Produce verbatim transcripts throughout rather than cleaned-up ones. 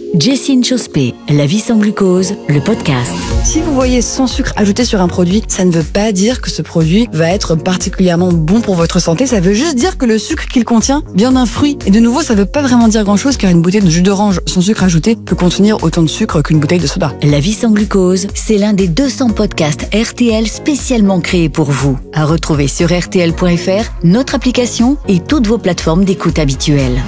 Jessine Chospé, La vie sans glucose, le podcast. Si vous voyez sans sucre ajouté sur un produit, ça ne veut pas dire que ce produit va être particulièrement bon pour votre santé. Ça veut juste dire que le sucre qu'il contient vient d'un fruit. Et de nouveau, ça veut pas vraiment dire grand-chose car une bouteille de jus d'orange sans sucre ajouté peut contenir autant de sucre qu'une bouteille de soda. La vie sans glucose, c'est l'un des deux cents podcasts R T L spécialement créés pour vous. À retrouver sur R T L point F R, notre application et toutes vos plateformes d'écoute habituelles.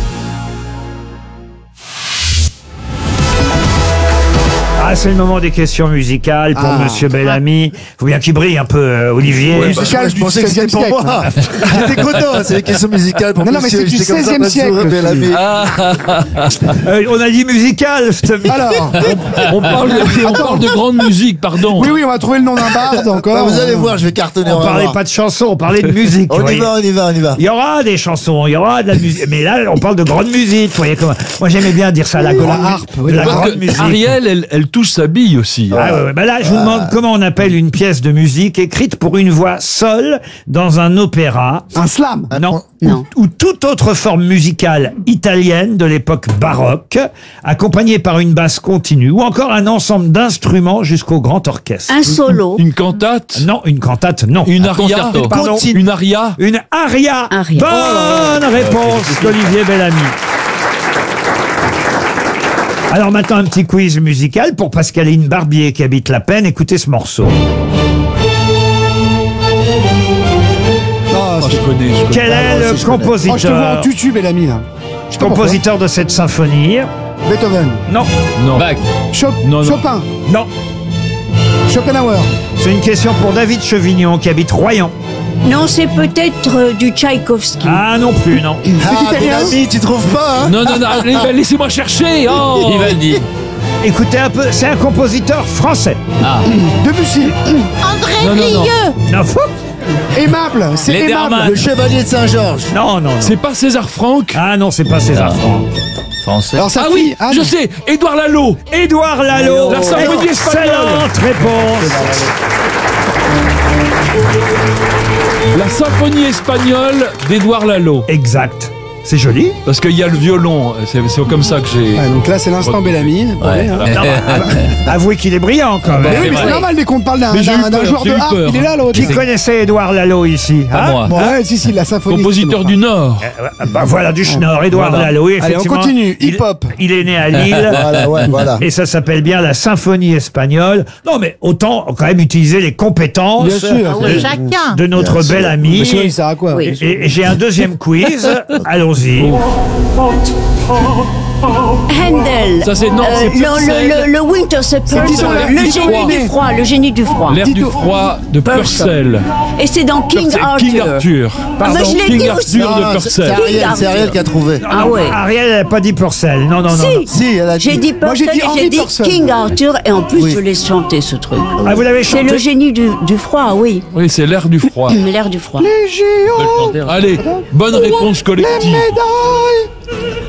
Ah, c'est le moment des questions musicales pour Ah. Monsieur Bellamy. Faut bien qu'il brille un peu, euh, Olivier. Ouais, Je- bah, je, je pensais que c'était pour moi. J'étais content, c'est les questions musicales pour Non, non, mais monsieur. c'est du J'étais comme ça, seizième pas siècle, sourire, Bellamy. Euh, on a dit musical, je te dis. Alors, On parle, de, on parle de grande musique, pardon. oui, oui, on va trouver le nom d'un barde encore. Bah, vous allez voir, je vais cartonner. On va parlait voir. pas de chansons, on parlait de musique. On vous y voyez. va, on y va, on y va. Il y aura des chansons, il y aura de la musique. Mais là, on parle de grande musique. Vous voyez comment. Moi, j'aimais bien dire ça, la, Oui, grande, la harpe, oui, de la la Parce grande que musique. Ariel, elle, elle touche sa bille aussi. Ah ouais, ouais. Bah là, je vous demande comment on appelle une pièce de musique écrite pour une voix seule dans un opéra. Un slam. Non. Non. Ou, ou toute autre forme musicale italienne de l'époque baroque, accompagnée par une basse continue, ou encore un ensemble d'instruments jusqu'au grand orchestre. Un solo. Une cantate, Non, une cantate, non. une Un aria, concerto. Pardon. une aria. Une aria. Aria. Bonne réponse d'Olivier Bellamy. Alors maintenant, un petit quiz musical pour Pascaline Barbier qui habite La Peine. Écoutez ce morceau. Ah, Oh, je connais, je connais. Quel est moi le aussi, je connais. oh, je te vois en compositeur tutu, Bellamy, là. Je sais pas pourquoi. compositeur de cette symphonie? Beethoven. Non, Non. Chop- Non, non. Chopin. non. Schopenhauer. C'est une question pour David Chevignon qui habite Royan. Non, c'est peut-être euh, du Tchaïkovski. Ah non plus, non. Ah, italien. Bellamy, tu trouves pas, hein? Non, non, non, allez, bah, laissez-moi chercher. Oh. Vivaldi. Écoutez un peu, c'est un compositeur français. Debussy. Non, non, non. Non, fou. Aimable. C'est aimable. Lederman. Le chevalier de Saint-Georges. Non, non, non. C'est pas César Franck. Ah non, c'est pas César Franck. Français. Alors, sa Ah fille, oui, Anne. je sais, Édouard Lalo. Édouard Lalo. La symphonie espagnole. Excellente réponse. La symphonie espagnole d'Édouard Lalo. Exact. C'est joli. Parce qu'il y a le violon, c'est c'est comme ça que j'ai... Ouais, donc là, c'est l'instant Bellamy. Bon, Ouais. allez, hein. Avouez qu'il est brillant quand Mais même. oui, mais c'est vrai. normal dès qu'on parle d'un Mais j'ai eu d'un- d'un peur, joueur j'ai de eu harpe. peur. Il est là, l'autre. Qui connaissait Édouard Lalo ici? Pas hein moi. Bon, ouais, si, si, la symphonie. Compositeur c'est du bon. Nord. Euh, bah voilà, du Schnorr, Édouard Voilà. Lalo. Oui, Allez, on effectivement, continue. il- Hip-hop. Il est né à Lille. Voilà, ouais, voilà. Et ça s'appelle bien la symphonie espagnole. Non, mais autant quand même utiliser les compétences Bien sûr. Ah ouais, chacun. de notre Bien sûr. bel ami. Mais sinon, il sert à quoi? Oui. Et, et j'ai un deuxième quiz. Allons-y. Handel. Ça, c'est- non, Euh, c'est le, Purcell. le, le, le Winter Sepulchre. Tito- Le Tito- génie du froid. Le génie du froid. L'air du Tito- froid de Purcell. Et c'est dans King Purcell- Arthur. King Arthur. Ah, mais je l'ai King dit aussi. Arthur Non, de c'est c'est Purcell. Ariel, c'est Ariel qui a trouvé. Ah ouais. Ariel n'a pas dit Purcell. Non, non, non. non. Si. Si, elle a dit. J'ai dit Moi, j'ai Purcell dit et Henry j'ai dit Purcell. King Arthur et en plus Oui. je laisse chanter ce truc. Ah, vous l'avez C'est chanté. le génie du, du froid, oui. Oui, c'est l'air du froid. L'air du froid. Les géants. Allez, bonne réponse Les collective. médailles.